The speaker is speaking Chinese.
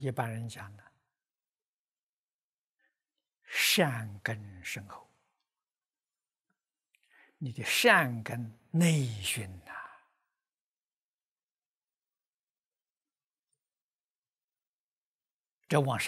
一般人讲的，善根深厚，你的善根内熏呐，这往善